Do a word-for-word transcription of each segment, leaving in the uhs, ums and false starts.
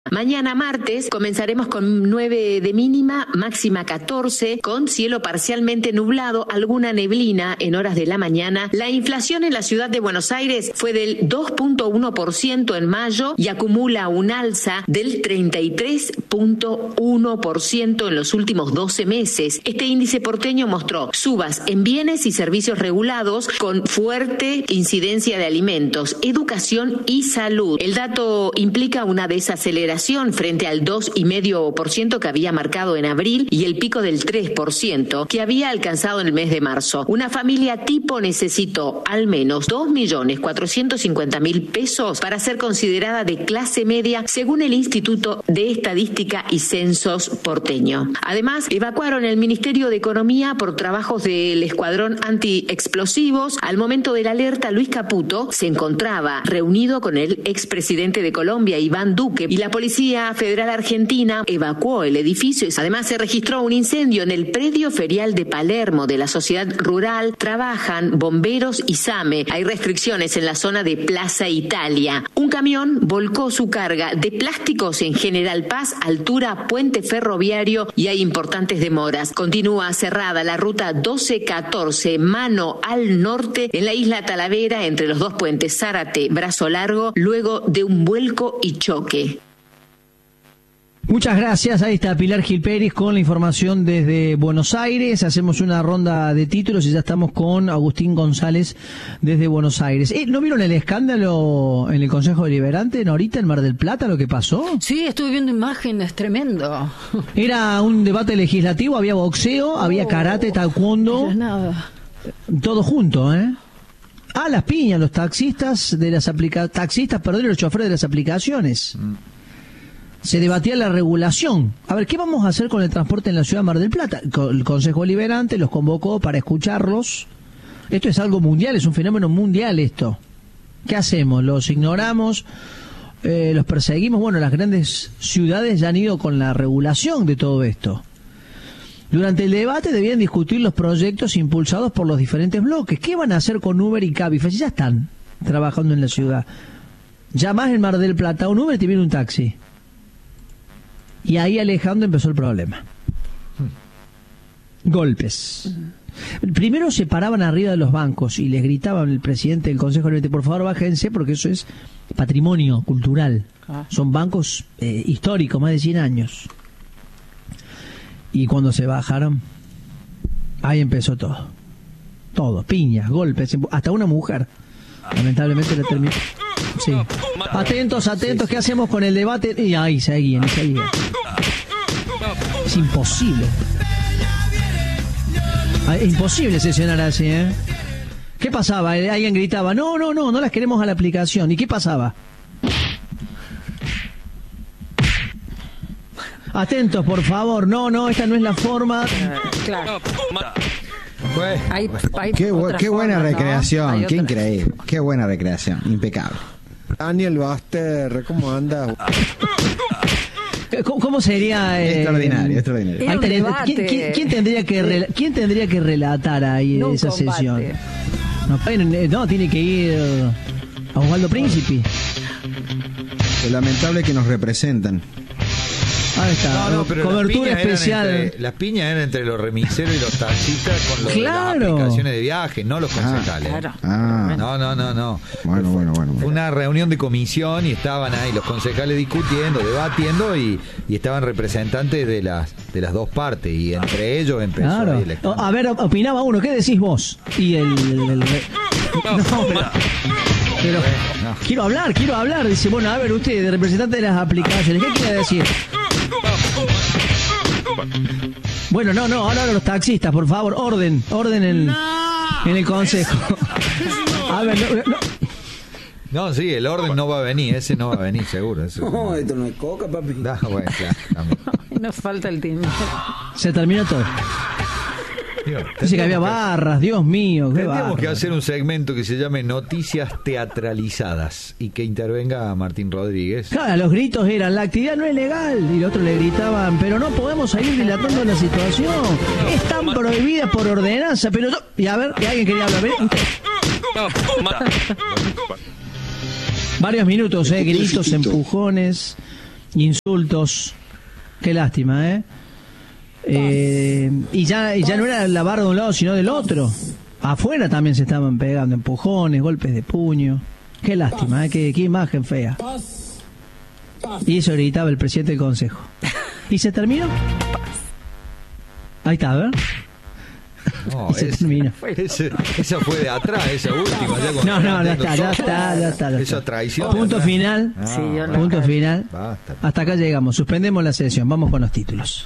Mañana martes comenzaremos con nueve de mínima, máxima catorce, con cielo parcialmente nublado, alguna neblina en horas de la mañana. La inflación en la ciudad de Buenos Aires fue del dos punto uno por ciento en mayo y acumula un alza del treinta y tres punto uno por ciento en los últimos doce meses. Este índice porteño mostró subas en bienes y servicios regulados con fuerte incidencia de alimentos, educación y salud. El dato implica una desaceleración frente al dos coma cinco por ciento que había marcado en abril y el pico del tres por ciento que había alcanzado en el mes de marzo. Una familia tipo necesitó al menos dos millones cuatrocientos cincuenta mil pesos para ser considerada de clase media, según el Instituto de Estadística y Censos porteño. Además, evacuaron el Ministerio de Economía por trabajos del escuadrón antiexplosivos. Al momento de la alerta, Luis Caputo se encontraba reunido con el expresidente de Colombia, Iván Duque, y la La Policía Federal Argentina evacuó el edificio. Además, se registró un incendio en el predio ferial de Palermo de la Sociedad Rural. Trabajan bomberos y SAME. Hay restricciones en la zona de Plaza Italia. Un camión volcó su carga de plásticos en General Paz, altura Puente Ferroviario, y hay importantes demoras. Continúa cerrada la ruta doce catorce, mano al norte, en la isla Talavera, entre los dos puentes Zárate, Brazo Largo, luego de un vuelco y choque. Muchas gracias, ahí está Pilar Gil Pérez con la información desde Buenos Aires. Hacemos una ronda de títulos y ya estamos con Agustín González desde Buenos Aires. Eh, ¿No vieron el escándalo en el Consejo Deliberante, ahorita en Mar del Plata, lo que pasó? Sí, estuve viendo imágenes, tremendo. Era un debate legislativo, había boxeo, oh, había karate, taekwondo, nada. Todo junto, ¿eh? Ah, las piñas, los taxistas de las aplica taxistas, perdón, los choferes de las aplicaciones. Mm. Se debatía la regulación. A ver, ¿qué vamos a hacer con el transporte en la ciudad de Mar del Plata? El Consejo Deliberante los convocó para escucharlos. Esto es algo mundial, es un fenómeno mundial esto. ¿Qué hacemos? ¿Los ignoramos? Eh, ¿Los perseguimos? Bueno, las grandes ciudades ya han ido con la regulación de todo esto. Durante el debate debían discutir los proyectos impulsados por los diferentes bloques. ¿Qué van a hacer con Uber y Cabify? Ya están trabajando en la ciudad. Ya más en Mar del Plata, un Uber te viene un taxi. Y ahí, Alejandro, empezó el problema. Golpes. Primero se paraban arriba de los bancos y les gritaban el presidente del Consejo Deliberante: por favor, bájense, porque eso es patrimonio cultural. Son bancos eh, históricos, más de cien años. Y cuando se bajaron, ahí empezó todo. Todo, piñas, golpes, hasta una mujer. Lamentablemente le terminó. Sí. Atentos, atentos, ¿qué hacemos con el debate? Y ahí seguían, y seguían. Es imposible. Es imposible sesionar así, ¿eh? ¿Qué pasaba? Alguien gritaba: no, no, no, no las queremos a la aplicación. ¿Y qué pasaba? Atentos, por favor. No, no, esta no es la forma. Claro. Pues, hay, hay qué, bu qué buena forma, recreación, ¿no? qué increíble, qué buena recreación, impecable. Daniel Baster, ¿cómo anda? ¿Cómo, cómo sería? Eh, extraordinario, extraordinario. Ahí tenés, ¿quién, quién, quién, tendría que rel ¿Quién tendría que relatar ahí no esa combate. sesión? No, no, tiene que ir a Osvaldo Príncipe. Lo lamentable que nos representan. Ahí está, no, no, pero cobertura las especial. Entre, las piñas eran entre los remiseros y los taxistas con los, claro. las aplicaciones de viaje, no los concejales. Ah, claro. ah. No, no, no, no. Bueno, fue, bueno, bueno. Fue una reunión de comisión y estaban ahí los concejales discutiendo, debatiendo y, y estaban representantes de las de las dos partes y entre ellos empezó claro. ahí el escándalo. A ver, opinaba uno, ¿qué decís vos? Y el... el, el, el no, pero, pero no. quiero hablar, quiero hablar. Dice, bueno, a ver, usted, representante de las aplicaciones, ¿qué quiere decir? Bueno, no, no, ahora los taxistas, por favor, orden, orden en, no, en el consejo. A ver, no, no. No, sí, el orden no va a venir, ese no va a venir, seguro. Eso no, no, esto no es coca, papi. Da, bueno, claro, nos falta el tiempo. Se terminó todo. Digo, dice que había barras, Dios mío. Tendríamos que hacer un segmento que se llame Noticias Teatralizadas y que intervenga Martín Rodríguez. Claro, los gritos eran: la actividad no es legal. Y los otros le gritaban: pero no podemos seguir dilatando la situación. Están prohibidas por ordenanza. Pero yo... Y a ver, ¿y alguien quería hablar? Varios minutos, eh, gritos, empujones. insultos. Qué lástima, ¿eh? eh y ya y ya no era la barra de un lado, sino del otro. Afuera también se estaban pegando empujones, golpes de puño. Qué lástima, ¿eh? Qué, qué imagen fea. Y eso gritaba el presidente del consejo. ¿Y se terminó? Ahí está, ¿verdad? No, se ese, terminó. Ese, esa fue de atrás, esa última. Ya no, no, ya está, ya está, ya está. Esa traición. Punto ¿verdad? final. Ah, sí, yo punto no. final. Basta. Hasta acá llegamos. Suspendemos la sesión. Vamos con los títulos.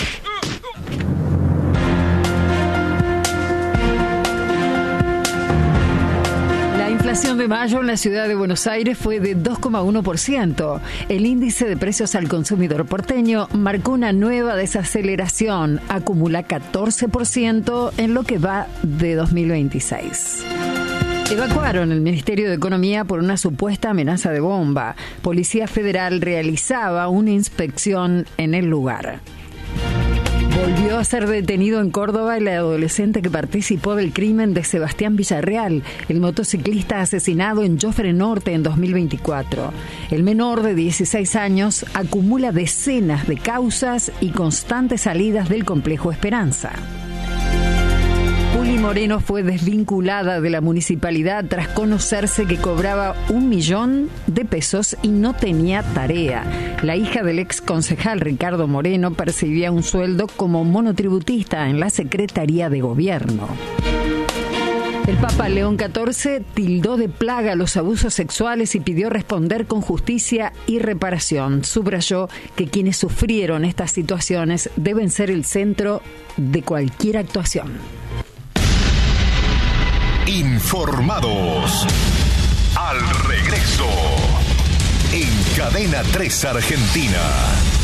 La inflación de mayo en la ciudad de Buenos Aires fue de dos coma uno por ciento. El índice de precios al consumidor porteño marcó una nueva desaceleración. Acumula catorce por ciento en lo que va de dos mil veintiséis. Evacuaron el Ministerio de Economía por una supuesta amenaza de bomba. Policía Federal realizaba una inspección en el lugar. Volvió a ser detenido en Córdoba el adolescente que participó del crimen de Sebastián Villarreal, el motociclista asesinado en Jofre Norte en dos mil veinticuatro. El menor de dieciséis años acumula decenas de causas y constantes salidas del complejo Esperanza. Juli Moreno fue desvinculada de la municipalidad tras conocerse que cobraba un millón de pesos y no tenía tarea. La hija del ex concejal Ricardo Moreno percibía un sueldo como monotributista en la Secretaría de Gobierno. El Papa León catorce tildó de plaga los abusos sexuales y pidió responder con justicia y reparación. Subrayó que quienes sufrieron estas situaciones deben ser el centro de cualquier actuación. Informados. Al regreso. En Cadena tres Argentina.